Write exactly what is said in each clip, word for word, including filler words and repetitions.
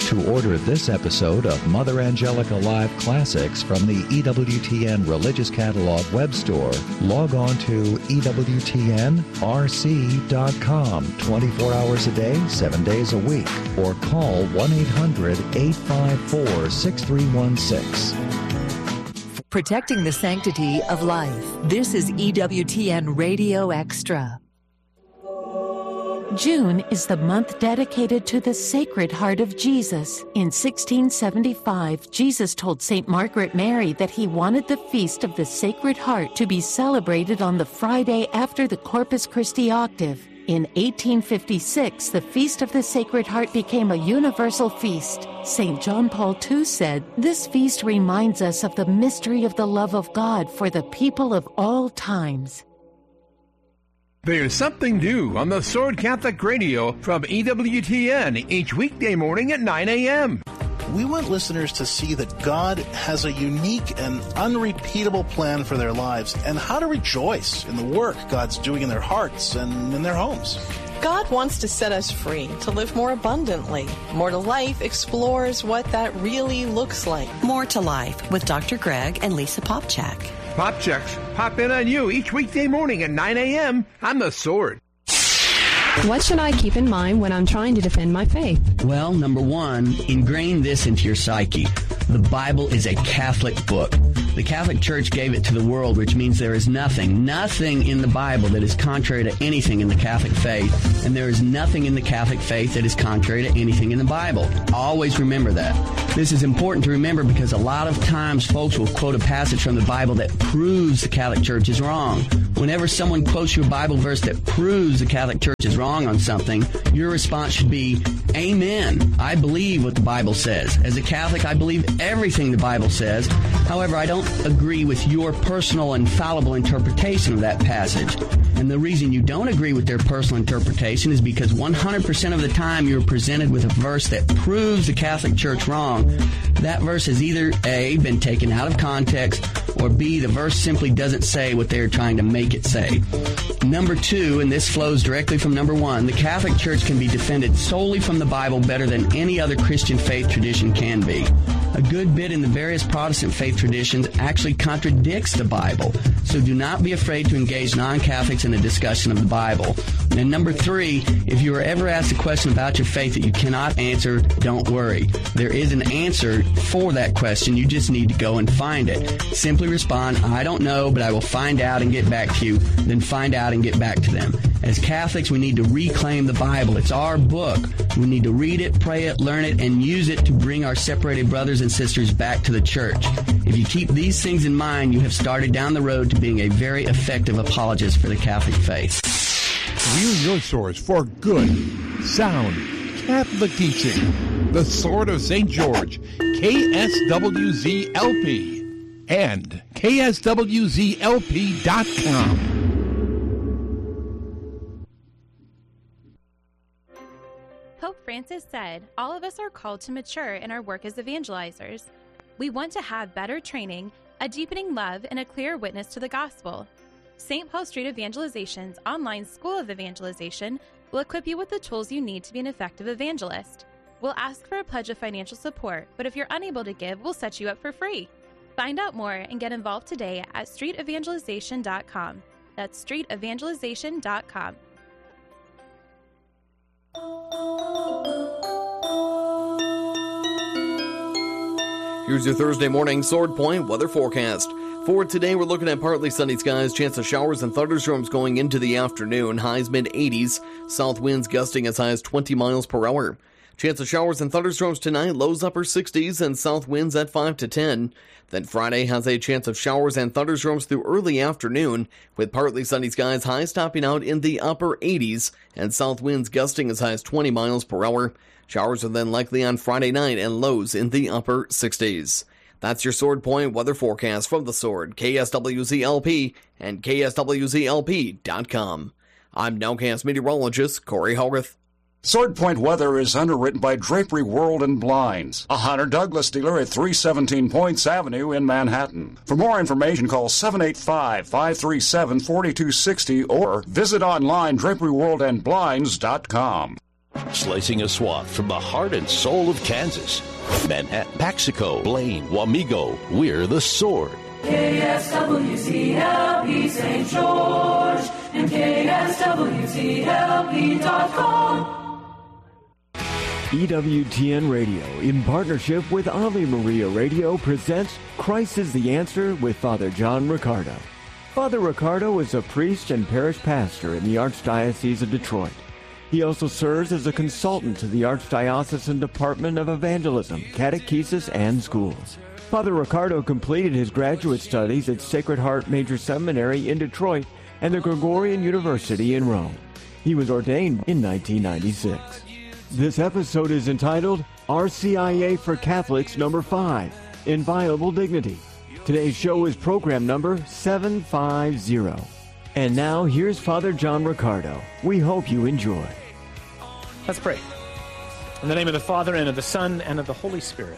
To order this episode of Mother Angelica Live Classics from the E W T N Religious Catalog web store, log on to E W T N R C dot com twenty-four hours a day, seven days a week, or call one eight hundred, eight five four, six three one six. Protecting the sanctity of life. This is E W T N Radio Extra. June is the month dedicated to the Sacred Heart of Jesus. In sixteen seventy-five, Jesus told Saint Margaret Mary that he wanted the Feast of the Sacred Heart to be celebrated on the Friday after the Corpus Christi octave. In eighteen fifty-six, the Feast of the Sacred Heart became a universal feast. Saint John Paul the Second said, "This feast reminds us of the mystery of the love of God for the people of all times." There's something new on the Sword Catholic Radio from E W T N each weekday morning at nine a.m. We want listeners to see that God has a unique and unrepeatable plan for their lives and how to rejoice in the work God's doing in their hearts and in their homes. God wants to set us free to live more abundantly. More to Life explores what that really looks like. More to Life with Doctor Greg and Lisa Popchak. Popchaks pop in on you each weekday morning at nine a.m. on The Sword. What should I keep in mind when I'm trying to defend my faith? Well, number one, ingrain this into your psyche. The Bible is a Catholic book. The Catholic Church gave it to the world, which means there is nothing, nothing in the Bible that is contrary to anything in the Catholic faith, and there is nothing in the Catholic faith that is contrary to anything in the Bible. Always remember that. This is important to remember because a lot of times folks will quote a passage from the Bible that proves the Catholic Church is wrong. Whenever someone quotes you a Bible verse that proves the Catholic Church is wrong on something, your response should be, "Amen. I believe what the Bible says. As a Catholic, I believe everything the Bible says. However, I don't agree with your personal infallible interpretation of that passage." And the reason you don't agree with their personal interpretation is because one hundred percent of the time you're presented with a verse that proves the Catholic Church wrong. That verse has either A, been taken out of context, or B, the verse simply doesn't say what they're trying to make it say. Number two, and this flows directly from number one, the Catholic Church can be defended solely from the Bible better than any other Christian faith tradition can be. A good bit in the various Protestant faith traditions actually contradicts the Bible, so do not be afraid to engage non-Catholics in a discussion of the Bible. And number three, if you are ever asked a question about your faith that you cannot answer, don't worry. There is an answer for that question. You just need to go and find it. Simply respond, "I don't know, but I will find out and get back to you." Then find out and get back to them. As Catholics, we need to reclaim the Bible. It's our book. We need to read it, pray it, learn it, and use it to bring our separated brothers and sisters back to the church. If you keep these things in mind, you have started down the road to being a very effective apologist for the Catholic faith. We're your source for good, sound, Catholic teaching. The Sword of Saint George, K S W Z L P, and K S W Z L P dot com. Pope Francis said, "All of us are called to mature in our work as evangelizers. We want to have better training, a deepening love, and a clear witness to the gospel." Saint Paul Street Evangelization's online School of Evangelization will equip you with the tools you need to be an effective evangelist. We'll ask for a pledge of financial support, but if you're unable to give, we'll set you up for free. Find out more and get involved today at street evangelization dot com. That's street evangelization dot com. Here's your Thursday morning Sword Point weather forecast. For today, we're looking at partly sunny skies, chance of showers and thunderstorms going into the afternoon, highs mid eighties, south winds gusting as high as twenty miles per hour. Chance of showers and thunderstorms tonight, lows upper sixties and south winds at five to ten. Then Friday has a chance of showers and thunderstorms through early afternoon, with partly sunny skies, highs topping out in the upper eighties and south winds gusting as high as twenty miles per hour. Showers are then likely on Friday night and lows in the upper sixties. That's your Sword Point weather forecast from The Sword, K S W Z L P, and K S W Z L P dot com. I'm Nowcast meteorologist Corey Hogarth. Sword Point weather is underwritten by Drapery World and Blinds, a Hunter Douglas dealer at three seventeen Points Avenue in Manhattan. For more information, call seven eight five, five three seven, four two six zero or visit online drapery world and blinds dot com. slicing a swath from the heart and soul of Kansas. Manhattan, Paxico, Blaine, Wamego, we're the Sword. K S W C L P Saint George and K S W C L P dot com. E W T N Radio, in partnership with Ave Maria Radio, presents Christ is the Answer with Father John Riccardo. Father Riccardo is a priest and parish pastor in the Archdiocese of Detroit. He also serves as a consultant to the Archdiocesan Department of Evangelism, Catechesis, and Schools. Father Riccardo completed his graduate studies at Sacred Heart Major Seminary in Detroit and the Gregorian University in Rome. He was ordained in nineteen ninety-six. This episode is entitled R C I A for Catholics Number five, Inviolable Dignity. Today's show is program number seven fifty. And now, here's Father John Riccardo. We hope you enjoy. Let's pray. In the name of the Father, and of the Son, and of the Holy Spirit.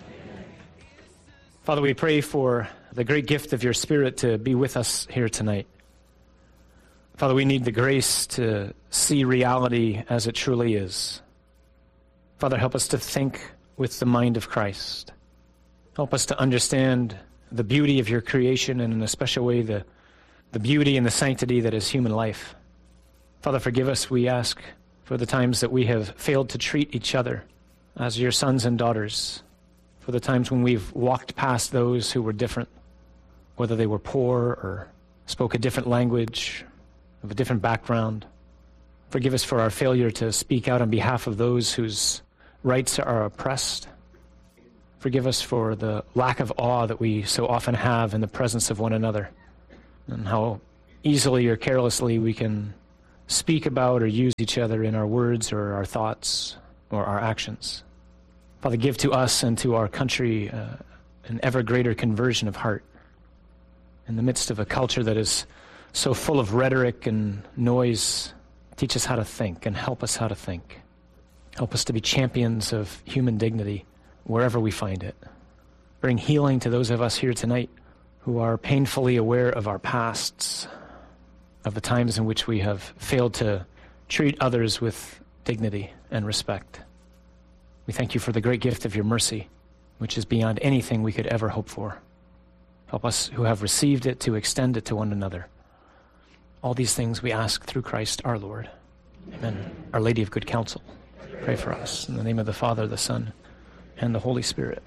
Father, we pray for the great gift of your Spirit to be with us here tonight. Father, we need the grace to see reality as it truly is. Father, help us to think with the mind of Christ. Help us to understand the beauty of your creation, and in a special way, the, the beauty and the sanctity that is human life. Father, forgive us, we ask, for the times that we have failed to treat each other as your sons and daughters, for the times when we've walked past those who were different, whether they were poor or spoke a different language, of a different background. Forgive us for our failure to speak out on behalf of those whose rights are oppressed. Forgive us for the lack of awe that we so often have in the presence of one another, and how easily or carelessly we can speak about or use each other in our words or our thoughts or our actions. Father, give to us and to our country uh, an ever greater conversion of heart in the midst of a culture that is so full of rhetoric and noise. Teach us how to think and help us how to think. Help us to be champions of human dignity wherever we find it. Bring healing to those of us here tonight who are painfully aware of our pasts, of the times in which we have failed to treat others with dignity and respect. We thank you for the great gift of your mercy, which is beyond anything we could ever hope for. Help us who have received it to extend it to one another. All these things we ask through Christ our Lord. Amen. Our Lady of Good Counsel, pray for us. In the name of the Father, the Son, and the Holy Spirit.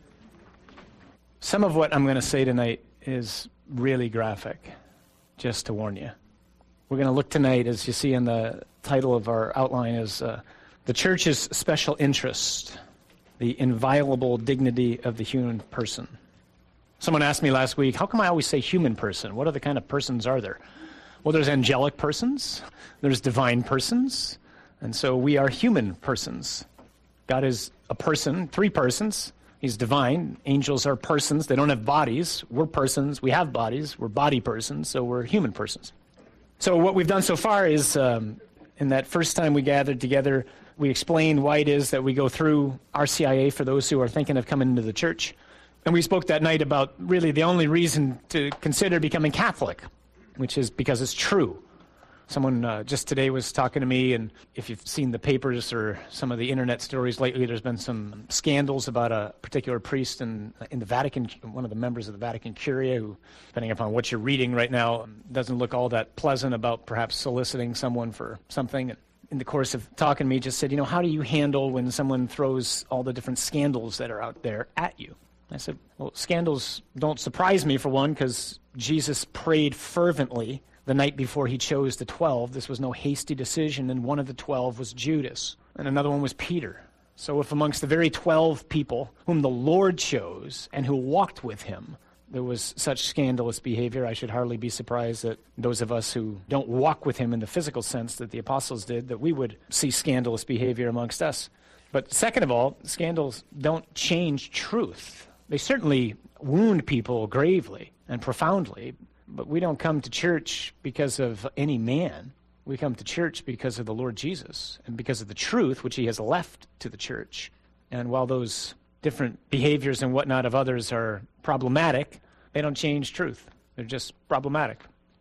Some of what I'm going to say tonight is really graphic, just to warn you. We're going to look tonight, as you see in the title of our outline, is uh, the Church's special interest, the inviolable dignity of the human person. Someone asked me last week, how come I always say human person? What other kind of persons are there? Well, there's angelic persons, there's divine persons, and so we are human persons. God is a person, three persons. He's divine. Angels are persons. They don't have bodies. We're persons. We have bodies. We're body persons, so we're human persons. So what we've done so far is, um, in that first time we gathered together, we explained why it is that we go through R C I A for those who are thinking of coming into the church. And we spoke that night about really the only reason to consider becoming Catholic, which is because it's true. Someone uh, just today was talking to me, and if you've seen the papers or some of the internet stories lately, there's been some scandals about a particular priest in, in the Vatican, one of the members of the Vatican Curia, who, depending upon what you're reading right now, doesn't look all that pleasant about perhaps soliciting someone for something. In the course of talking to me, just said, you know, how do you handle when someone throws all the different scandals that are out there at you? I said, well, scandals don't surprise me, for one, because Jesus prayed fervently the night before he chose the twelve. This was no hasty decision, and one of the twelve was Judas, and another one was Peter. So if amongst the very twelve people whom the Lord chose and who walked with him, there was such scandalous behavior, I should hardly be surprised that those of us who don't walk with him in the physical sense that the apostles did, that we would see scandalous behavior amongst us. But second of all, scandals don't change truth. They certainly wound people gravely and profoundly, but we don't come to church because of any man. We come to church because of the Lord Jesus and because of the truth which he has left to the church. And while those different behaviors and whatnot of others are problematic, they don't change truth. They're just problematic.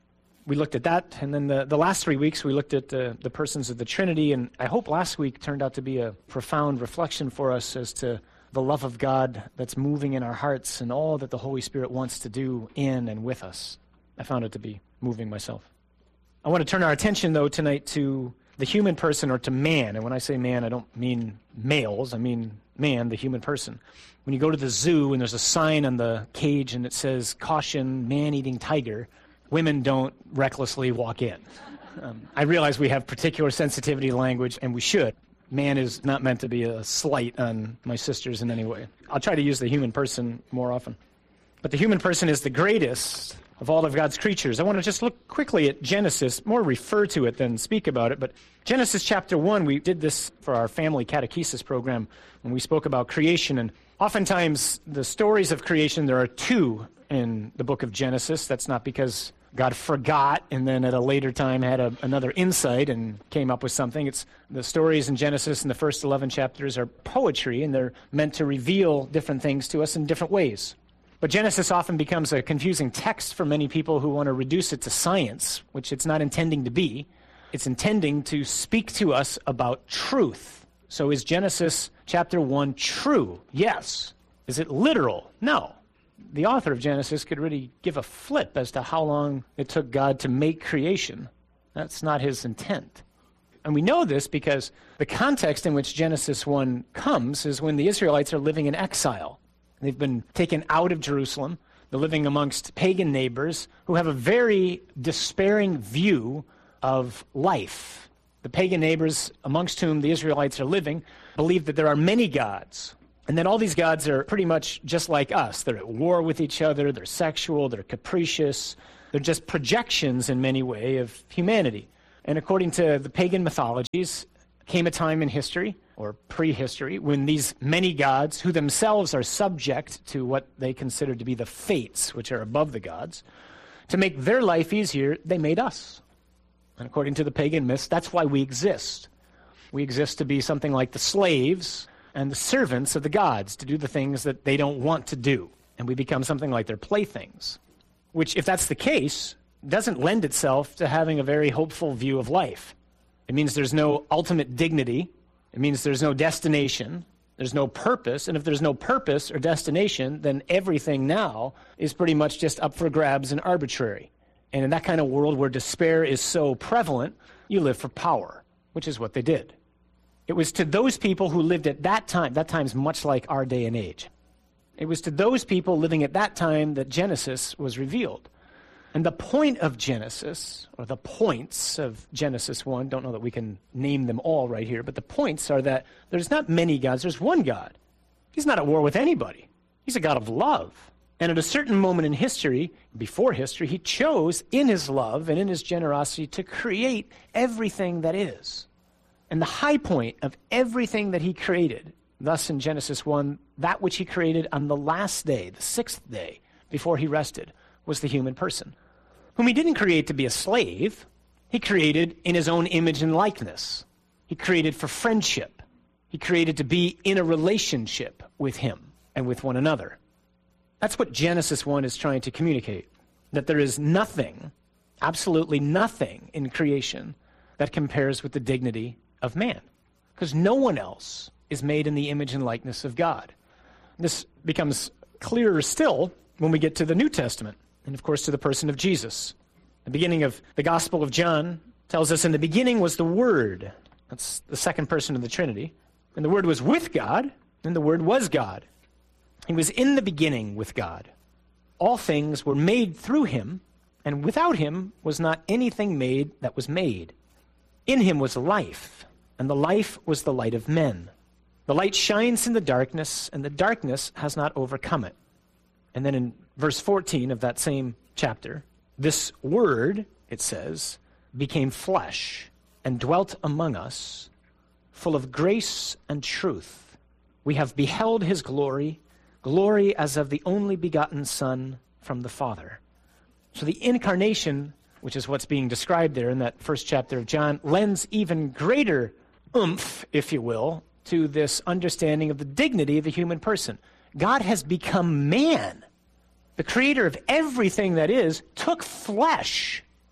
we looked at that, and then the, the last three weeks we looked at uh, the persons of the Trinity, and I hope last week turned out to be a profound reflection for us as to the love of God that's moving in our hearts and all that the Holy Spirit wants to do in and with us. I found it to be moving myself. I want to turn our attention, though, tonight to the human person, or to man. And when I say man, I don't mean males. I mean man, the human person. When you go to the zoo and there's a sign on the cage and it says, "Caution, man-eating tiger," women don't recklessly walk in. Um, I realize we have particular sensitivity to language, and we should. Man is not meant to be a slight on my sisters in any way. I'll try to use the human person more often. But the human person is the greatest of all of God's creatures. I want to just look quickly at Genesis, more refer to it than speak about it. But Genesis chapter one, we did this for our family catechesis program when we spoke about creation. And oftentimes the stories of creation, there are two in the book of Genesis. That's not because God forgot and then at a later time had a, another insight and came up with something. It's the stories in Genesis in the first eleven chapters are poetry, and they're meant to reveal different things to us in different ways. But Genesis often becomes a confusing text for many people who want to reduce it to science, which it's not intending to be. It's intending to speak to us about truth. So is Genesis chapter one true? Yes. Is it literal? No. The author of Genesis could really give a flip as to how long it took God to make creation. That's not his intent. And we know this because the context in which Genesis one comes is when the Israelites are living in exile. They've been taken out of Jerusalem. They're living amongst pagan neighbors who have a very despairing view of life. The pagan neighbors amongst whom the Israelites are living believe that there are many gods, and that all these gods are pretty much just like us. They're at war with each other, they're sexual, they're capricious, they're just projections in many ways of humanity. And according to the pagan mythologies, came a time in history, or prehistory, when these many gods, who themselves are subject to what they consider to be the fates, which are above the gods, to make their life easier, they made us. And according to the pagan myths, that's why we exist. We exist to be something like the slaves and the servants of the gods, to do the things that they don't want to do. And we become something like their playthings, which, if that's the case, doesn't lend itself to having a very hopeful view of life. It means there's no ultimate dignity. It means there's no destination. There's no purpose. And if there's no purpose or destination, then everything now is pretty much just up for grabs and arbitrary. And in that kind of world where despair is so prevalent, you live for power, which is what they did. It was to those people who lived at that time, that time's much like our day and age. It was to those people living at that time that Genesis was revealed. And the point of Genesis, or the points of Genesis one, don't know that we can name them all right here, but the points are that there's not many gods, there's one God. He's not at war with anybody. He's a God of love. And at a certain moment in history, before history, he chose in his love and in his generosity to create everything that is. And the high point of everything that he created, thus in Genesis one, that which he created on the last day, the sixth day, before he rested, was the human person, whom he didn't create to be a slave. He created in his own image and likeness. He created for friendship. He created to be in a relationship with him and with one another. That's what Genesis one is trying to communicate, that there is nothing, absolutely nothing in creation that compares with the dignity of man, because no one else is made in the image and likeness of God. This becomes clearer still when we get to the New Testament, and of course to the person of Jesus. The beginning of the Gospel of John tells us, in the beginning was the Word. That's the second person of the Trinity. And the Word was with God, and the Word was God. He was in the beginning with God. All things were made through him, and without him was not anything made that was made. In him was life, and the life was the light of men. The light shines in the darkness, and the darkness has not overcome it. And then in verse fourteen of that same chapter, this Word, it says, became flesh and dwelt among us, full of grace and truth. We have beheld his glory, glory as of the only begotten Son from the Father. So the incarnation, which is what's being described there in that first chapter of John, lends even greater oomph, if you will, to this understanding of the dignity of the human person. God has become man. The creator of everything that is took flesh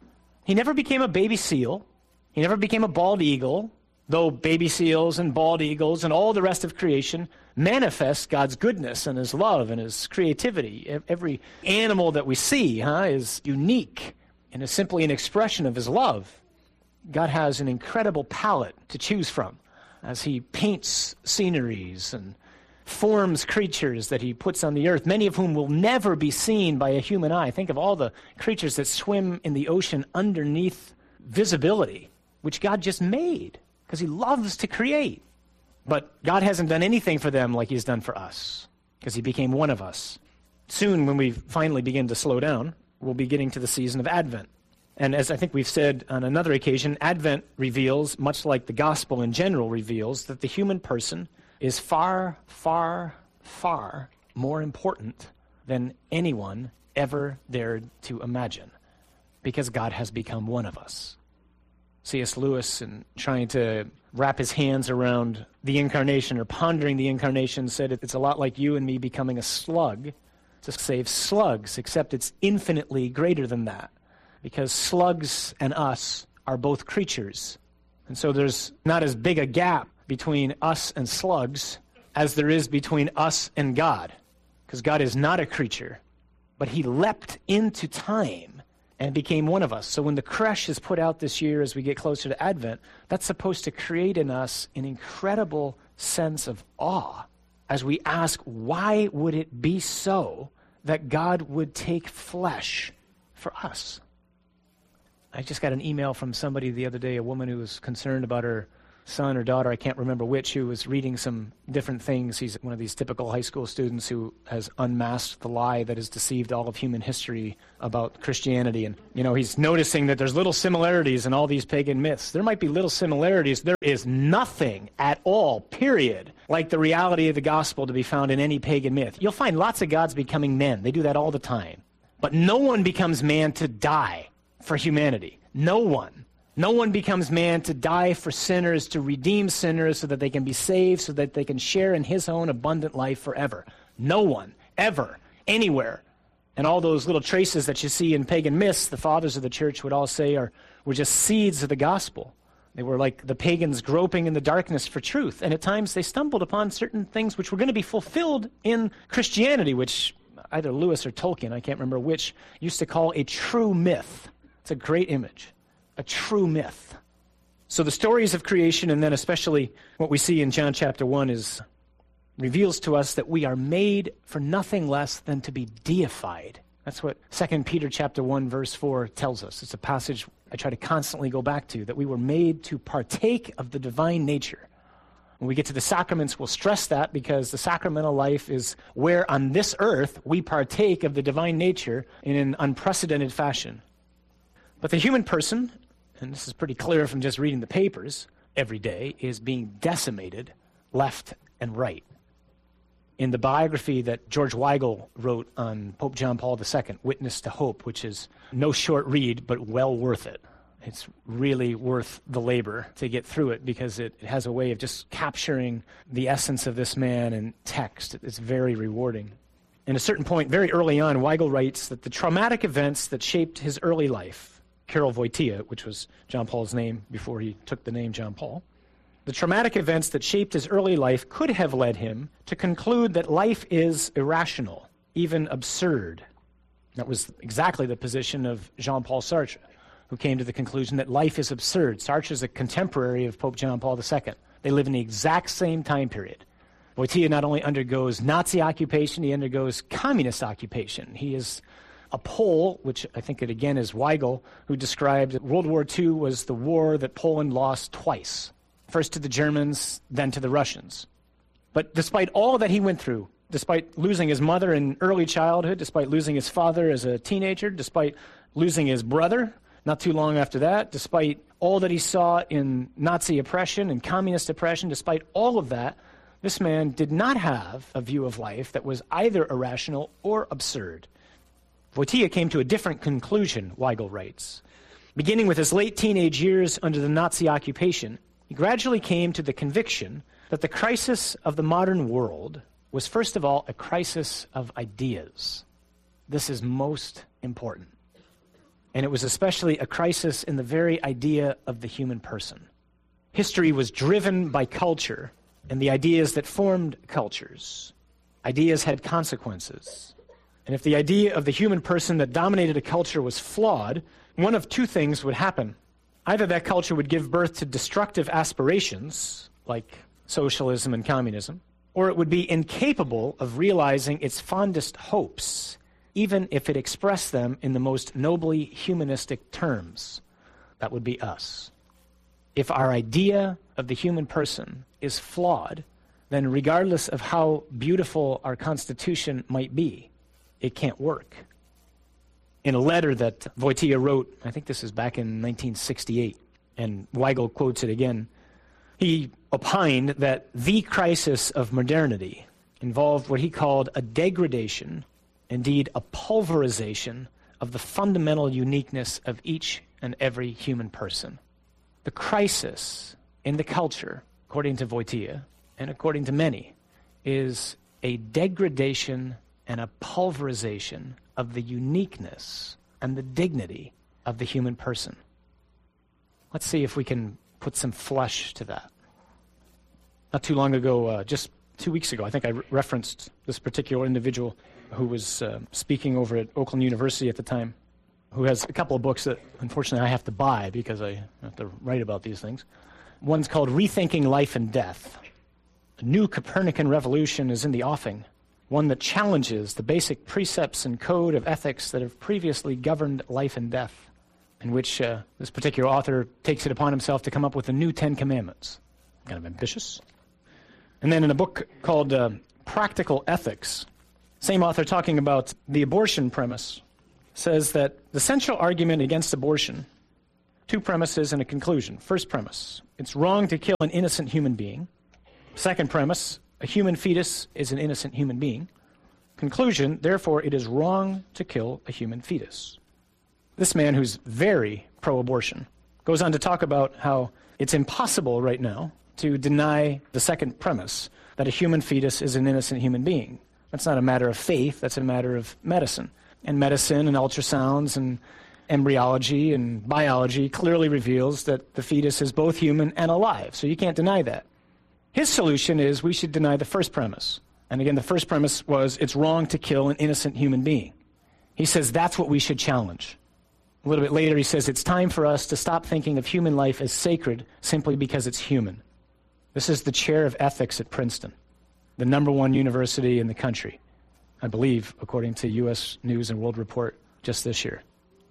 He never became a baby seal. He never became a bald eagle, though baby seals and bald eagles and all the rest of creation manifest God's goodness and his love and his creativity. Every animal that we see huh, is unique and is simply an expression of his love. God has an incredible palette to choose from as he paints sceneries and forms creatures that he puts on the earth, many of whom will never be seen by a human eye. Think of all the creatures that swim in the ocean underneath visibility, which God just made because he loves to create. But God hasn't done anything for them like he's done for us because he became one of us. Soon, when we finally begin to slow down, we'll be getting to the season of Advent. And as I think we've said on another occasion, Advent reveals, much like the gospel in general reveals, that the human person is far, far, far more important than anyone ever dared to imagine, because God has become one of us. C S Lewis, in trying to wrap his hands around the incarnation or pondering the incarnation, said it's a lot like you and me becoming a slug to save slugs, except it's infinitely greater than that, because slugs and us are both creatures. And so there's not as big a gap between us and slugs as there is between us and God, because God is not a creature, but he leapt into time and became one of us. So when the creche is put out this year as we get closer to Advent, that's supposed to create in us an incredible sense of awe as we ask, why would it be so that God would take flesh for us? I just got an email from somebody the other day, a woman who was concerned about her son or daughter, I can't remember which, who was reading some different things. He's one of these typical high school students who has unmasked the lie that has deceived all of human history about Christianity. And, you know, he's noticing that there's little similarities in all these pagan myths. There might be little similarities. There is nothing at all, period, like the reality of the gospel to be found in any pagan myth. You'll find lots of gods becoming men. They do that all the time. But no one becomes man to die for humanity. No one. No one becomes man to die for sinners, to redeem sinners so that they can be saved, so that they can share in his own abundant life forever. No one, ever, anywhere. And all those little traces that you see in pagan myths, the fathers of the church would all say are were just seeds of the gospel. They were like the pagans groping in the darkness for truth. And at times they stumbled upon certain things which were going to be fulfilled in Christianity, which either Lewis or Tolkien, I can't remember which, used to call a true myth. It's a great image. A true myth. So the stories of creation, and then especially what we see in John chapter one, is reveals to us that we are made for nothing less than to be deified. That's what Second Peter chapter one verse four tells us. It's a passage I try to constantly go back to, that we were made to partake of the divine nature. When we get to the sacraments, we'll stress that, because the sacramental life is where on this earth we partake of the divine nature in an unprecedented fashion. But the human person, and this is pretty clear from just reading the papers every day, is being decimated left and right. In the biography that George Weigel wrote on Pope John Paul the Second, Witness to Hope, which is no short read, but well worth it. It's really worth the labor to get through it, because it, it has a way of just capturing the essence of this man in text. It's very rewarding. At a certain point, very early on, Weigel writes that the traumatic events that shaped his early life, Karol Wojtyła, which was John Paul's name before he took the name John Paul, the traumatic events that shaped his early life could have led him to conclude that life is irrational, even absurd. That was exactly the position of Jean-Paul Sartre, who came to the conclusion that life is absurd. Sartre is a contemporary of Pope John Paul the Second. They live in the exact same time period. Wojtyła not only undergoes Nazi occupation, he undergoes communist occupation. He is a Pole, which I think it again is Weigel, who described that World War Two was the war that Poland lost twice. First to the Germans, then to the Russians. But despite all that he went through, despite losing his mother in early childhood, despite losing his father as a teenager, despite losing his brother not too long after that, despite all that he saw in Nazi oppression and communist oppression, despite all of that, this man did not have a view of life that was either irrational or absurd. Wojtyła came to a different conclusion, Weigel writes. Beginning with his late teenage years under the Nazi occupation, he gradually came to the conviction that the crisis of the modern world was first of all a crisis of ideas. This is most important. And it was especially a crisis in the very idea of the human person. History was driven by culture and the ideas that formed cultures. Ideas had consequences. And if the idea of the human person that dominated a culture was flawed, one of two things would happen. Either that culture would give birth to destructive aspirations, like socialism and communism, or it would be incapable of realizing its fondest hopes, even if it expressed them in the most nobly humanistic terms. That would be us. If our idea of the human person is flawed, then regardless of how beautiful our Constitution might be, it can't work. In a letter that Wojtyła wrote, I think this is back in nineteen sixty-eight, and Weigel quotes it again, he opined that the crisis of modernity involved what he called a degradation, indeed a pulverization, of the fundamental uniqueness of each and every human person. The crisis in the culture, according to Wojtyła, and according to many, is a degradation and a pulverization of the uniqueness and the dignity of the human person. Let's see if we can put some flesh to that. Not too long ago, uh, just two weeks ago, I think I re- referenced this particular individual who was uh, speaking over at Oakland University at the time, who has a couple of books that, unfortunately, I have to buy because I have to write about these things. One's called Rethinking Life and Death. A new Copernican revolution is in the offing, one that challenges the basic precepts and code of ethics that have previously governed life and death, in which uh, this particular author takes it upon himself to come up with the new Ten Commandments. Kind of ambitious. And then in a book called uh, Practical Ethics, same author talking about the abortion premise, says that the central argument against abortion, two premises and a conclusion. First premise, it's wrong to kill an innocent human being. Second premise, a human fetus is an innocent human being. Conclusion, therefore, it is wrong to kill a human fetus. This man, who's very pro-abortion, goes on to talk about how it's impossible right now to deny the second premise, that a human fetus is an innocent human being. That's not a matter of faith, that's a matter of medicine. And medicine and ultrasounds and embryology and biology clearly reveals that the fetus is both human and alive, so you can't deny that. His solution is we should deny the first premise. And again, the first premise was it's wrong to kill an innocent human being. He says that's what we should challenge. A little bit later, he says it's time for us to stop thinking of human life as sacred simply because it's human. This is the chair of ethics at Princeton, the number one university in the country, I believe, according to U S News and World Report just this year.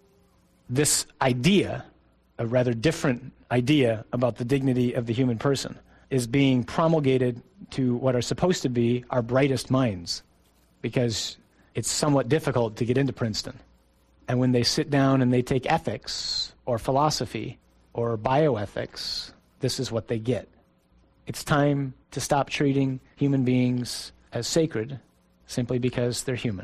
This idea, a rather different idea about the dignity of the human person, is being promulgated to what are supposed to be our brightest minds, because it's somewhat difficult to get into Princeton. And when they sit down and they take ethics or philosophy or bioethics, this is what they get. It's time to stop treating human beings as sacred simply because they're human.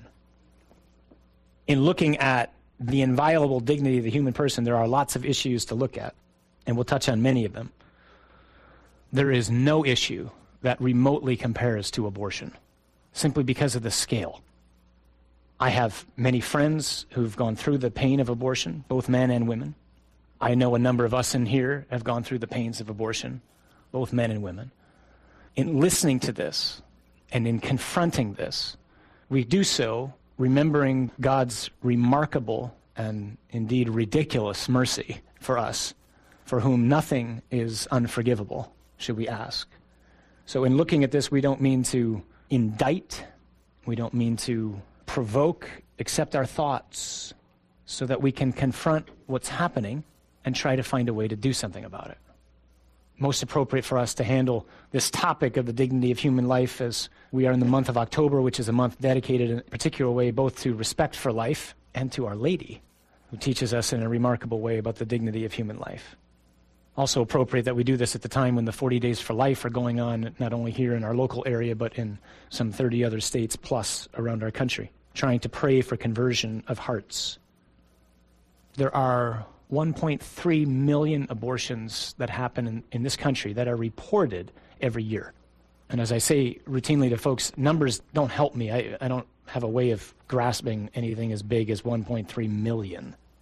In looking at the inviolable dignity of the human person, there are lots of issues to look at, and we'll touch on many of them. There is no issue that remotely compares to abortion, simply because of the scale. I have many friends who've gone through the pain of abortion, both men and women. I know a number of us in here have gone through the pains of abortion, both men and women. In listening to this and in confronting this, we do so remembering God's remarkable and indeed ridiculous mercy for us, for whom nothing is unforgivable, should we ask. So in looking at this, we don't mean to indict, we don't mean to provoke, accept our thoughts so that we can confront what's happening and try to find a way to do something about it. Most appropriate for us to handle this topic of the dignity of human life as we are in the month of October, which is a month dedicated in a particular way both to respect for life and to Our Lady, who teaches us in a remarkable way about the dignity of human life. Also appropriate that we do this at the time when the forty Days for Life are going on, not only here in our local area, but in some thirty other states plus around our country, trying to pray for conversion of hearts. There are one point three million abortions that happen in, in this country that are reported every year. And as I say routinely to folks, numbers don't help me. I, I don't have a way of grasping anything as big as one point three million.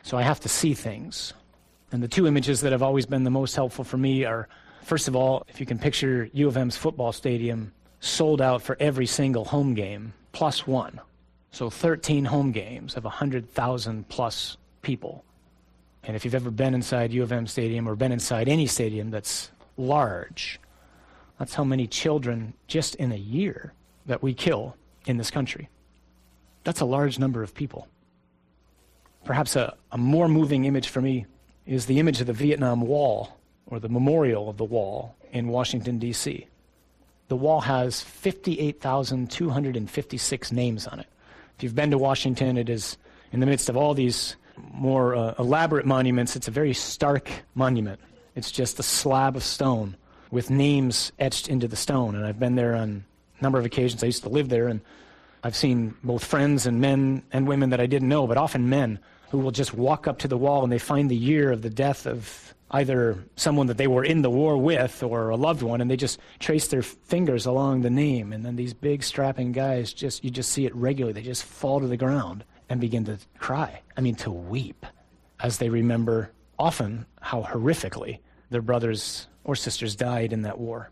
So I have to see things. And the two images that have always been the most helpful for me are, first of all, if you can picture U of M's football stadium sold out for every single home game, plus one. So thirteen home games of one hundred thousand plus people. And if you've ever been inside U of M Stadium or been inside any stadium that's large, that's how many children just in a year that we kill in this country. That's a large number of people. Perhaps a, a more moving image for me is the image of the Vietnam Wall, or the memorial of the wall in Washington, D C. The wall has fifty-eight thousand two hundred fifty-six names on it. If you've been to Washington, it is in the midst of all these more uh, elaborate monuments. It's a very stark monument. It's just a slab of stone with names etched into the stone. And I've been there on a number of occasions. I used to live there, and I've seen both friends and men and women that I didn't know, but often men who will just walk up to the wall and they find the year of the death of either someone that they were in the war with or a loved one, and they just trace their fingers along the name. And then these big strapping guys, just you just see it regularly. They just fall to the ground and begin to cry. I mean, to weep as they remember often how horrifically their brothers or sisters died in that war.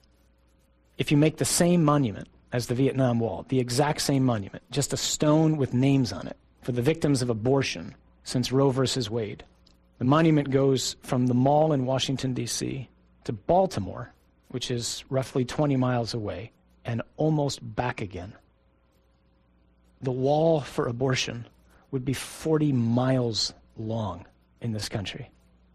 If you make the same monument as the Vietnam Wall, the exact same monument, just a stone with names on it for the victims of abortion since Roe versus Wade, the monument goes from the mall in Washington, D C to Baltimore, which is roughly twenty miles away, and almost back again. The wall for abortion would be forty miles long in this country.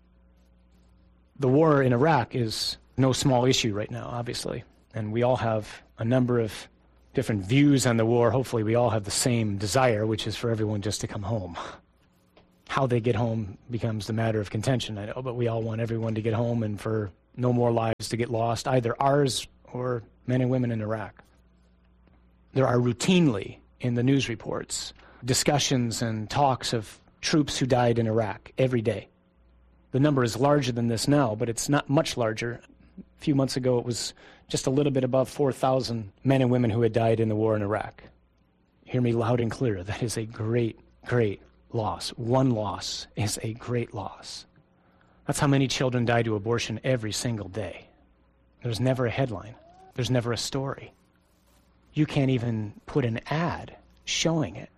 The war in Iraq is no small issue right now, obviously, and we all have a number of different views on the war. Hopefully we all have the same desire, which is for everyone just to come home. How they get home becomes the matter of contention, I know, but we all want everyone to get home and for no more lives to get lost, either ours or men and women in Iraq. There are routinely, in the news reports, discussions and talks of troops who died in Iraq every day. The number is larger than this now, but it's not much larger. A few months ago, it was just a little bit above four thousand men and women who had died in the war in Iraq. Hear me loud and clear. That is a great, great loss. One loss is a great loss. That's how many children die to abortion every single day. There's never a headline. There's never a story. You can't even put an ad showing it.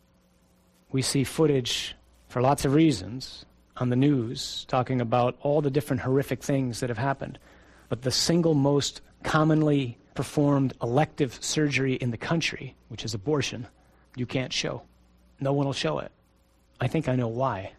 We see footage for lots of reasons on the news talking about all the different horrific things that have happened. But the single most commonly performed elective surgery in the country, which is abortion, you can't show. No one will show it. I think I know why.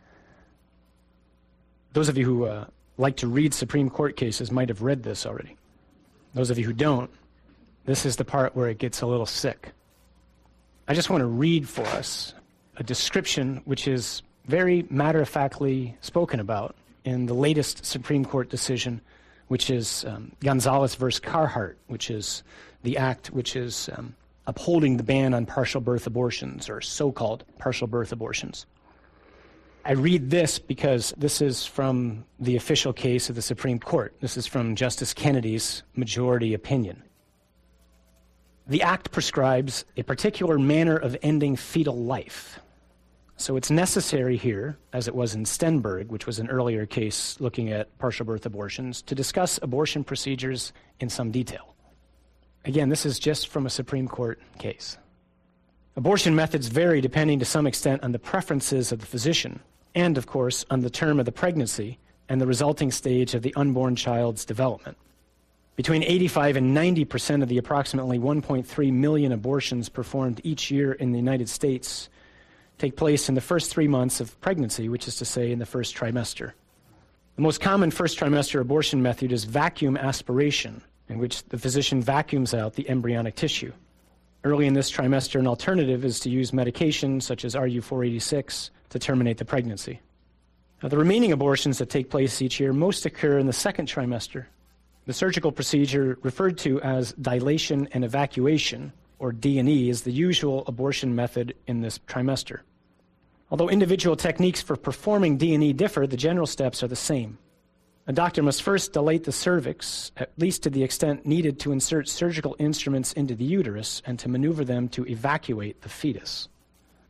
Those of you who uh, like to read Supreme Court cases might have read this already. Those of you who don't, this is the part where it gets a little sick. I just want to read for us a description which is very matter-of-factly spoken about in the latest Supreme Court decision, which is um, Gonzalez versus Carhart, which is the act which is um, upholding the ban on partial birth abortions, or so-called partial birth abortions. I read this because this is from the official case of the Supreme Court. This is from Justice Kennedy's majority opinion. The act prescribes a particular manner of ending fetal life. So it's necessary here, as it was in Stenberg, which was an earlier case looking at partial birth abortions, to discuss abortion procedures in some detail. Again, this is just from a Supreme Court case. Abortion methods vary depending to some extent on the preferences of the physician, and, of course, on the term of the pregnancy and the resulting stage of the unborn child's development. Between eighty-five and ninety percent of the approximately one point three million abortions performed each year in the United States take place in the first three months of pregnancy, which is to say in the first trimester. The most common first trimester abortion method is vacuum aspiration, in which the physician vacuums out the embryonic tissue. Early in this trimester, an alternative is to use medication such as R U four eighty-six to terminate the pregnancy. Now, the remaining abortions that take place each year most occur in the second trimester. The surgical procedure referred to as dilation and evacuation, or D and E, is the usual abortion method in this trimester. Although individual techniques for performing D and E differ, the general steps are the same. A doctor must first dilate the cervix, at least to the extent needed to insert surgical instruments into the uterus and to maneuver them to evacuate the fetus.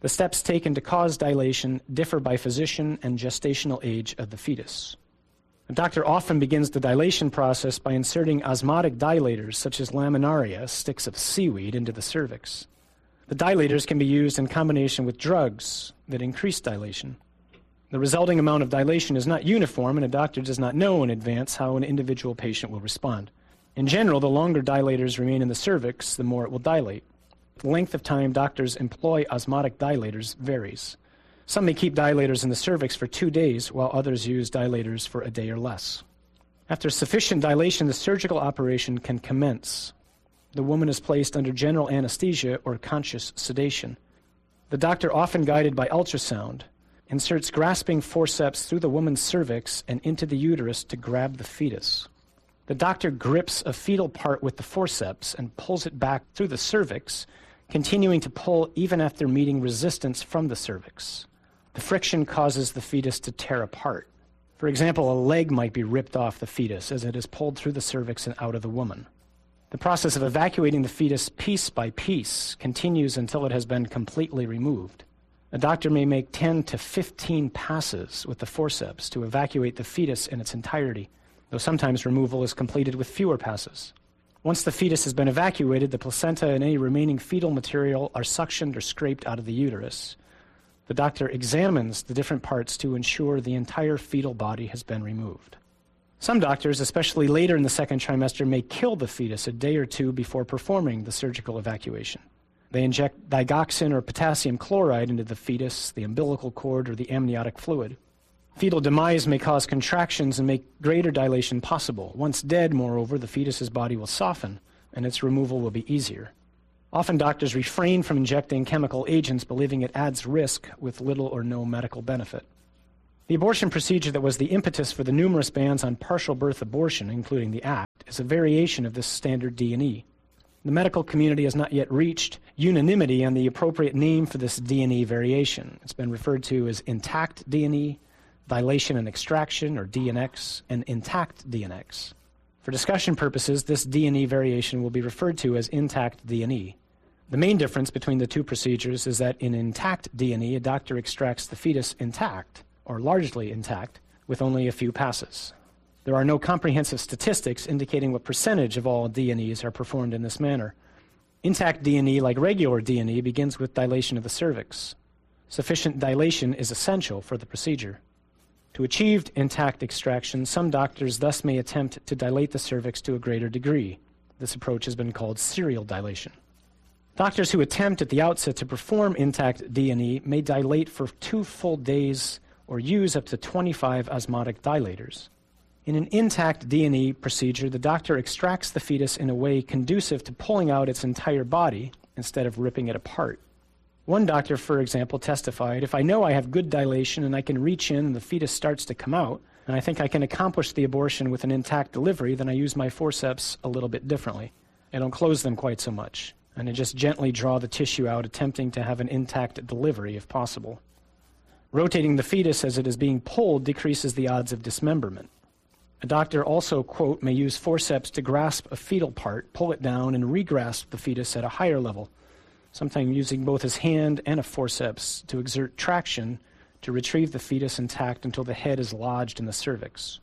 The steps taken to cause dilation differ by physician and gestational age of the fetus. A doctor often begins the dilation process by inserting osmotic dilators such as laminaria, sticks of seaweed, into the cervix. The dilators can be used in combination with drugs that increase dilation. The resulting amount of dilation is not uniform, and a doctor does not know in advance how an individual patient will respond. In general, the longer dilators remain in the cervix, the more it will dilate. The length of time doctors employ osmotic dilators varies. Some may keep dilators in the cervix for two days, while others use dilators for a day or less. After sufficient dilation, the surgical operation can commence. The woman is placed under general anesthesia or conscious sedation. The doctor, often guided by ultrasound, inserts grasping forceps through the woman's cervix and into the uterus to grab the fetus. The doctor grips a fetal part with the forceps and pulls it back through the cervix, continuing to pull even after meeting resistance from the cervix. The friction causes the fetus to tear apart. For example, a leg might be ripped off the fetus as it is pulled through the cervix and out of the woman. The process of evacuating the fetus piece by piece continues until it has been completely removed. A doctor may make ten to fifteen passes with the forceps to evacuate the fetus in its entirety, though sometimes removal is completed with fewer passes. Once the fetus has been evacuated, the placenta and any remaining fetal material are suctioned or scraped out of the uterus. The doctor examines the different parts to ensure the entire fetal body has been removed. Some doctors, especially later in the second trimester, may kill the fetus a day or two before performing the surgical evacuation. They inject digoxin or potassium chloride into the fetus, the umbilical cord, or the amniotic fluid. Fetal demise may cause contractions and make greater dilation possible. Once dead, moreover, the fetus's body will soften, and its removal will be easier. Often doctors refrain from injecting chemical agents, believing it adds risk with little or no medical benefit. The abortion procedure that was the impetus for the numerous bans on partial birth abortion, including the Act, is a variation of this standard D and E. The medical community has not yet reached unanimity on the appropriate name for this D and E variation. It's been referred to as intact D and E, dilation and extraction, or D and X, and intact D and X. For discussion purposes, this D and E variation will be referred to as intact D and E. The main difference between the two procedures is that in intact D and E, a doctor extracts the fetus intact, or largely intact, with only a few passes. There are no comprehensive statistics indicating what percentage of all D and Es are performed in this manner. Intact D and E, like regular D and E, begins with dilation of the cervix. Sufficient dilation is essential for the procedure. To achieve intact extraction, some doctors thus may attempt to dilate the cervix to a greater degree. This approach has been called serial dilation. Doctors who attempt at the outset to perform intact D and E may dilate for two full days or use up to twenty-five osmotic dilators. In an intact D and E procedure, the doctor extracts the fetus in a way conducive to pulling out its entire body instead of ripping it apart. One doctor, for example, testified, "If I know I have good dilation and I can reach in and the fetus starts to come out, and I think I can accomplish the abortion with an intact delivery, then I use my forceps a little bit differently. I don't close them quite so much, and I just gently draw the tissue out, attempting to have an intact delivery if possible." Rotating the fetus as it is being pulled decreases the odds of dismemberment. A doctor also, quote, may use forceps to grasp a fetal part, pull it down, and regrasp the fetus at a higher level, sometimes using both his hand and a forceps to exert traction to retrieve the fetus intact until the head is lodged in the cervix.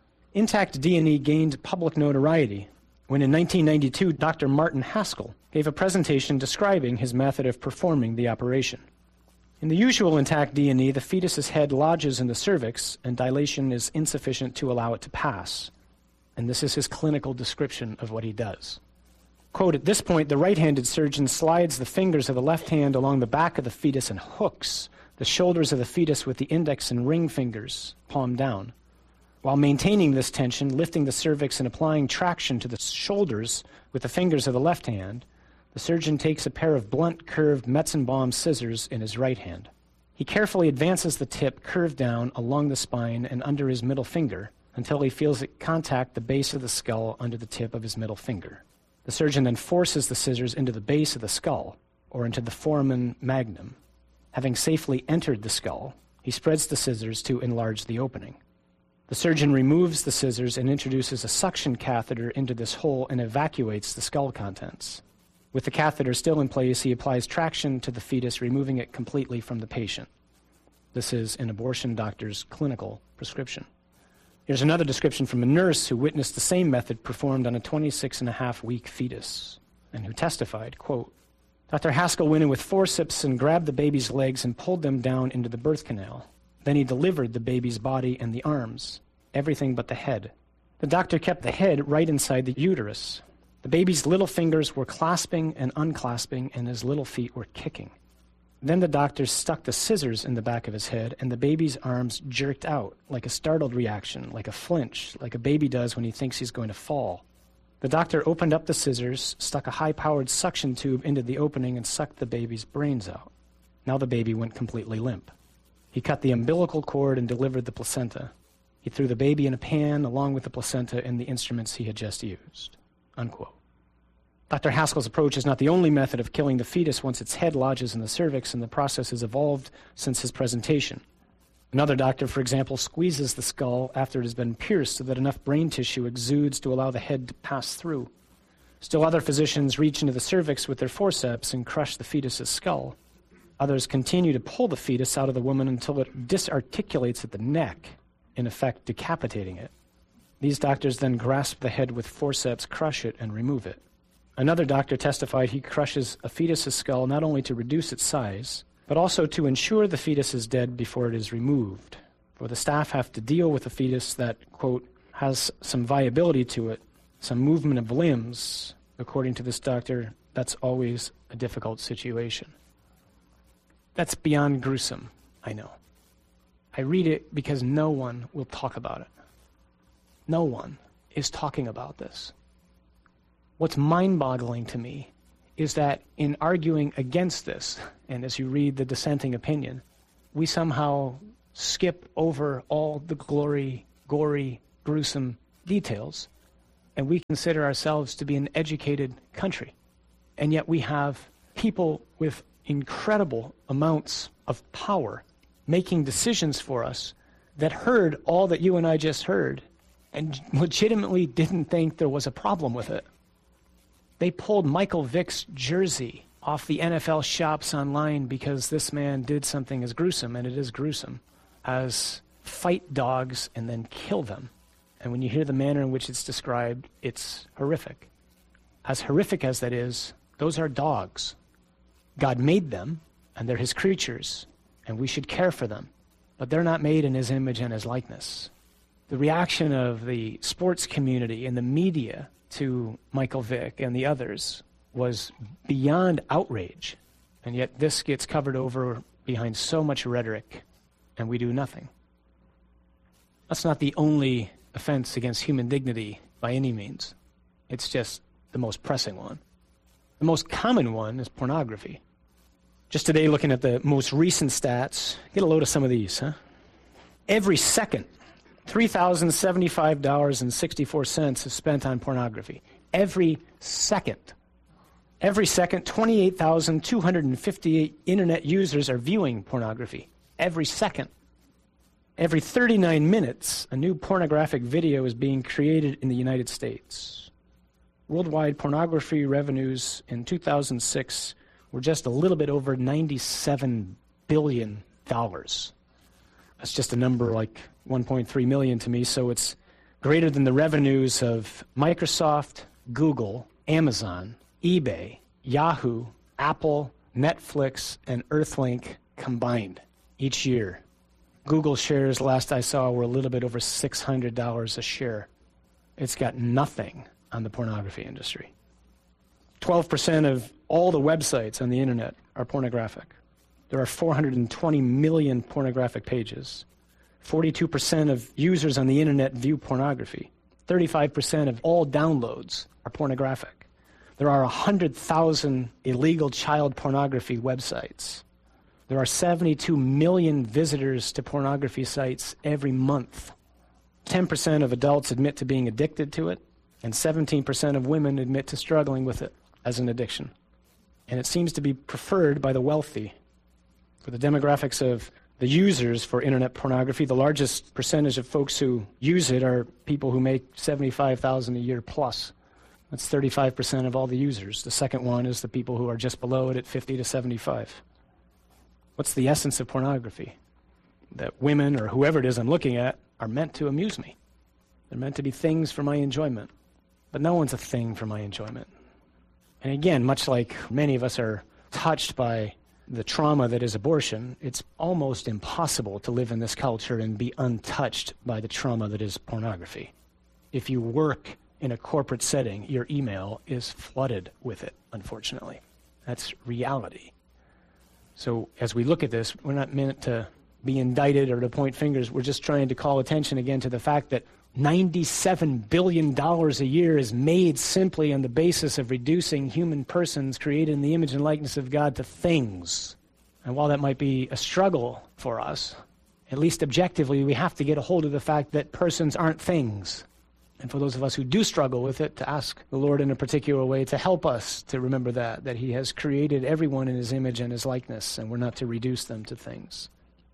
Intact D and E gained public notoriety when in nineteen ninety-two Doctor Martin Haskell gave a presentation describing his method of performing the operation. In the usual intact D and E, the fetus's head lodges in the cervix and dilation is insufficient to allow it to pass. And this is his clinical description of what he does. Quote, "At this point, the right-handed surgeon slides the fingers of the left hand along the back of the fetus and hooks the shoulders of the fetus with the index and ring fingers, palm down. While maintaining this tension, lifting the cervix and applying traction to the shoulders with the fingers of the left hand, the surgeon takes a pair of blunt, curved Metzenbaum scissors in his right hand. He carefully advances the tip curved down along the spine and under his middle finger until he feels it contact the base of the skull under the tip of his middle finger. The surgeon then forces the scissors into the base of the skull, or into the foramen magnum. Having safely entered the skull, he spreads the scissors to enlarge the opening. The surgeon removes the scissors and introduces a suction catheter into this hole and evacuates the skull contents. With the catheter still in place, he applies traction to the fetus, removing it completely from the patient. This is an abortion doctor's clinical prescription. Here's another description from a nurse who witnessed the same method performed on a twenty-six and a half week fetus, and who testified, quote, Doctor Haskell went in with forceps and grabbed the baby's legs and pulled them down into the birth canal. Then he delivered the baby's body and the arms, everything but the head. The doctor kept the head right inside the uterus. The baby's little fingers were clasping and unclasping, and his little feet were kicking. Then the doctor stuck the scissors in the back of his head, and the baby's arms jerked out, like a startled reaction, like a flinch, like a baby does when he thinks he's going to fall. The doctor opened up the scissors, stuck a high-powered suction tube into the opening, and sucked the baby's brains out. Now the baby went completely limp. He cut the umbilical cord and delivered the placenta. He threw the baby in a pan along with the placenta and the instruments he had just used. Unquote. Doctor Haskell's approach is not the only method of killing the fetus once its head lodges in the cervix, and the process has evolved since his presentation. Another doctor, for example, squeezes the skull after it has been pierced so that enough brain tissue exudes to allow the head to pass through. Still other physicians reach into the cervix with their forceps and crush the fetus's skull. Others continue to pull the fetus out of the woman until it disarticulates at the neck, in effect decapitating it. These doctors then grasp the head with forceps, crush it, and remove it. Another doctor testified he crushes a fetus's skull not only to reduce its size, but also to ensure the fetus is dead before it is removed. For the staff have to deal with a fetus that, quote, has some viability to it, some movement of limbs. According to this doctor, that's always a difficult situation. That's beyond gruesome, I know. I read it because no one will talk about it. No one is talking about this. What's mind-boggling to me is that in arguing against this, and as you read the dissenting opinion, we somehow skip over all the glory, gory, gruesome details, and we consider ourselves to be an educated country. And yet we have people with incredible amounts of power making decisions for us that heard all that you and I just heard and legitimately didn't think there was a problem with it. They pulled Michael Vick's jersey off the N F L shops online because this man did something as gruesome, and it is gruesome, as fight dogs and then kill them. And when you hear the manner in which it's described, it's horrific. As horrific as that is, those are dogs. God made them, and they're his creatures, and we should care for them. But they're not made in his image and his likeness. The reaction of the sports community and the media to Michael Vick and the others was beyond outrage, and yet this gets covered over behind so much rhetoric, and we do nothing. That's not the only offense against human dignity by any means. It's just the most pressing one. The most common one is pornography. Just today, looking at the most recent stats, get a load of some of these, huh? Every second, three thousand seventy-five dollars and sixty-four cents is spent on pornography. Every second. Every second, twenty-eight thousand two hundred fifty-eight internet users are viewing pornography. Every second. Every thirty-nine minutes, a new pornographic video is being created in the United States. Worldwide pornography revenues in two thousand six were just a little bit over ninety-seven billion dollars. That's just a number like one point three million to me, so it's greater than the revenues of Microsoft, Google, Amazon, eBay, Yahoo, Apple, Netflix, and Earthlink combined each year. Google shares, last I saw, were a little bit over six hundred dollars a share. It's got nothing on the pornography industry. twelve percent of all the websites on the internet are pornographic. There are four hundred twenty million pornographic pages. forty-two percent of users on the internet view pornography. thirty-five percent of all downloads are pornographic. There are one hundred thousand illegal child pornography websites. There are seventy-two million visitors to pornography sites every month. ten percent of adults admit to being addicted to it, and seventeen percent of women admit to struggling with it as an addiction. And it seems to be preferred by the wealthy. For the demographics of the users for internet pornography, the largest percentage of folks who use it are people who make seventy-five thousand dollars a year plus. That's thirty-five percent of all the users. The second one is the people who are just below it at fifty to seventy-five. What's the essence of pornography? That women, or whoever it is I'm looking at, are meant to amuse me. They're meant to be things for my enjoyment. But no one's a thing for my enjoyment. And again, much like many of us are touched by the trauma that is abortion, it's almost impossible to live in this culture and be untouched by the trauma that is pornography. If you work in a corporate setting, your email is flooded with it, unfortunately. That's reality. So as we look at this, we're not meant to be indicted or to point fingers. We're just trying to call attention again to the fact that ninety-seven billion dollars a year is made simply on the basis of reducing human persons created in the image and likeness of God to things. And while that might be a struggle for us, at least objectively, we have to get a hold of the fact that persons aren't things. And for those of us who do struggle with it, to ask the Lord in a particular way to help us to remember that, that He has created everyone in His image and His likeness, and we're not to reduce them to things.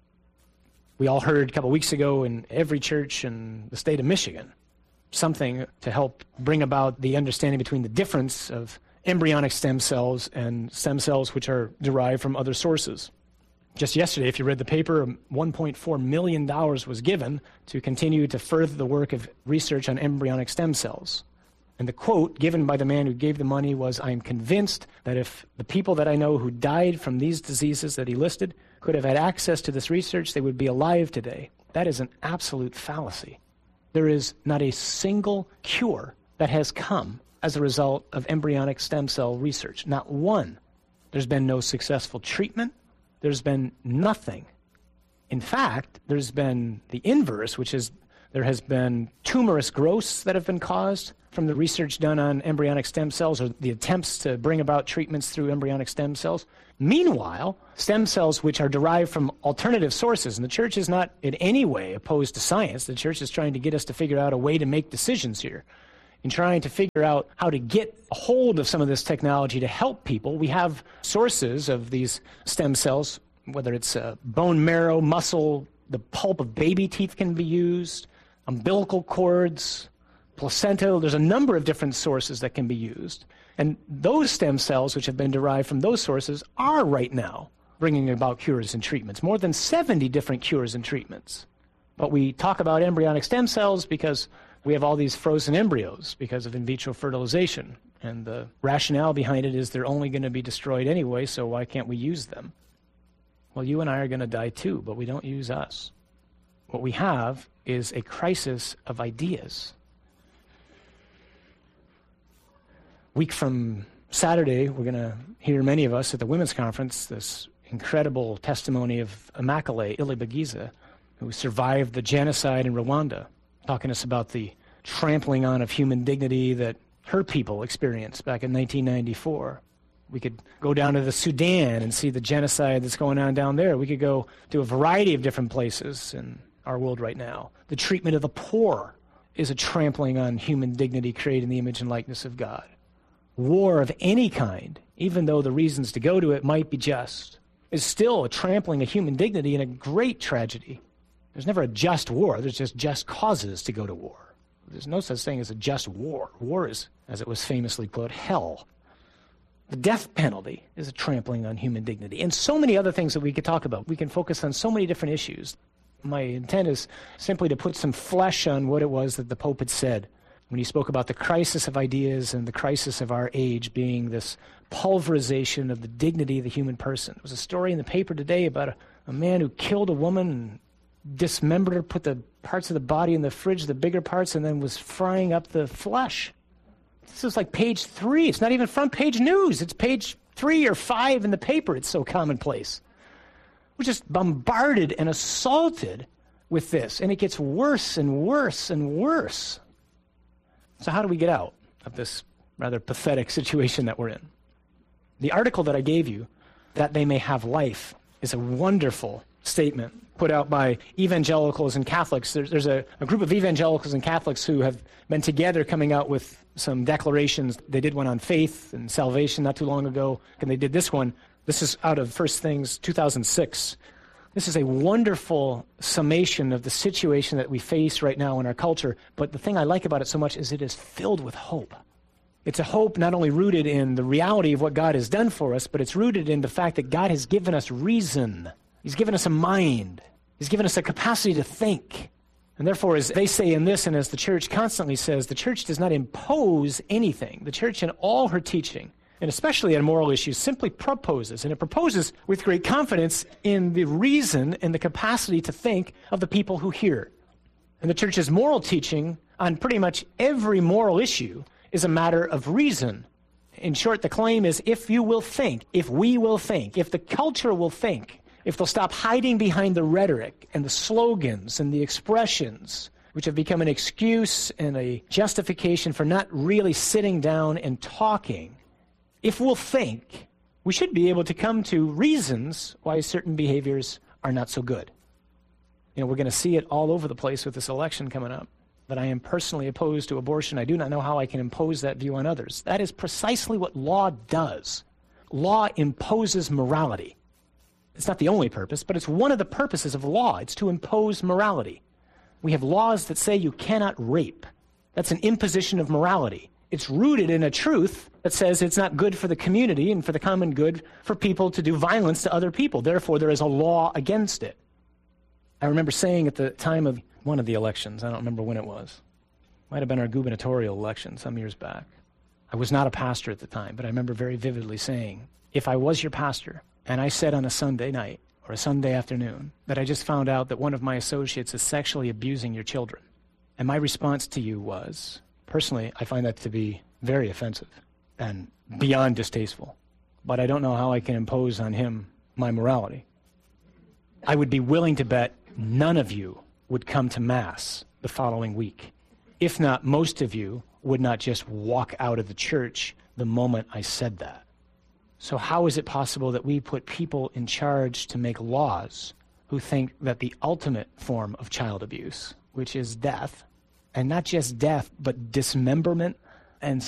We all heard a couple weeks ago in every church in the state of Michigan something to help bring about the understanding between the difference of embryonic stem cells and stem cells which are derived from other sources. Just yesterday, if you read the paper, one point four million dollars was given to continue to further the work of research on embryonic stem cells. And the quote given by the man who gave the money was, "I am convinced that if the people that I know who died from these diseases that he listed could have had access to this research, they would be alive today." That is an absolute fallacy. There is not a single cure that has come as a result of embryonic stem cell research. Not one. There's been no successful treatment. There's been nothing. In fact, there's been the inverse, which is there has been tumorous growths that have been caused from the research done on embryonic stem cells, or the attempts to bring about treatments through embryonic stem cells. Meanwhile, stem cells which are derived from alternative sources, and the church is not in any way opposed to science. The church is trying to get us to figure out a way to make decisions here. In trying to figure out how to get a hold of some of this technology to help people, we have sources of these stem cells, whether it's uh, bone marrow, muscle, the pulp of baby teeth can be used, umbilical cords, placenta. There's a number of different sources that can be used. And those stem cells, which have been derived from those sources, are right now bringing about cures and treatments, more than seventy different cures and treatments. But we talk about embryonic stem cells because we have all these frozen embryos because of in vitro fertilization. And the rationale behind it is they're only going to be destroyed anyway, so why can't we use them? Well, you and I are going to die too, but we don't use us. What we have is a crisis of ideas. Week from Saturday, we're going to hear, many of us at the women's conference, this incredible testimony of Immaculée Ilibagiza, who survived the genocide in Rwanda, talking to us about the trampling on of human dignity that her people experienced back in nineteen ninety-four. We could go down to the Sudan and see the genocide that's going on down there. We could go to a variety of different places in our world right now. The treatment of the poor is a trampling on human dignity created in the image and likeness of God. War of any kind, even though the reasons to go to it might be just, is still a trampling of human dignity and a great tragedy. There's never a just war. There's just just causes to go to war. There's no such thing as a just war. War is, as it was famously put, hell. The death penalty is a trampling on human dignity. And so many other things that we could talk about. We can focus on so many different issues. My intent is simply to put some flesh on what it was that the Pope had said when he spoke about the crisis of ideas and the crisis of our age being this pulverization of the dignity of the human person. There was a story in the paper today about a, a man who killed a woman and dismembered her, put the parts of the body in the fridge, the bigger parts, and then was frying up the flesh. This is like page three. It's not even front page news. It's page three or five in the paper. It's so commonplace. We're just bombarded and assaulted with this, and it gets worse and worse and worse. So how do we get out of this rather pathetic situation that we're in? The article that I gave you, That They May Have Life, is a wonderful statement put out by evangelicals and Catholics. There's, there's a, a group of evangelicals and Catholics who have been together coming out with some declarations. They did one on faith and salvation not too long ago, and they did this one. This is out of First Things two thousand six. This is a wonderful summation of the situation that we face right now in our culture. But the thing I like about it so much is it is filled with hope. It's a hope not only rooted in the reality of what God has done for us, but it's rooted in the fact that God has given us reason. He's given us a mind. He's given us a capacity to think. And therefore, as they say in this, and as the church constantly says, the church does not impose anything. The church in all her teaching, and especially on moral issues, simply proposes. And it proposes with great confidence in the reason and the capacity to think of the people who hear. And the church's moral teaching on pretty much every moral issue is a matter of reason. In short, the claim is if you will think, if we will think, if the culture will think, if they'll stop hiding behind the rhetoric and the slogans and the expressions, which have become an excuse and a justification for not really sitting down and talking, if we'll think, we should be able to come to reasons why certain behaviors are not so good. You know, we're going to see it all over the place with this election coming up. That I am personally opposed to abortion. I do not know how I can impose that view on others. That is precisely what law does. Law imposes morality. It's not the only purpose, but it's one of the purposes of law. It's to impose morality. We have laws that say you cannot rape. That's an imposition of morality. It's rooted in a truth that says it's not good for the community and for the common good for people to do violence to other people. Therefore, there is a law against it. I remember saying at the time of one of the elections, I don't remember when it was. Might have been our gubernatorial election some years back. I was not a pastor at the time, but I remember very vividly saying, if I was your pastor, and I said on a Sunday night or a Sunday afternoon that I just found out that one of my associates is sexually abusing your children, and my response to you was, personally, I find that to be very offensive and beyond distasteful, but I don't know how I can impose on him my morality. I would be willing to bet none of you would come to Mass the following week. If not, most of you would not just walk out of the church the moment I said that. So how is it possible that we put people in charge to make laws who think that the ultimate form of child abuse, which is death, and not just death, but dismemberment and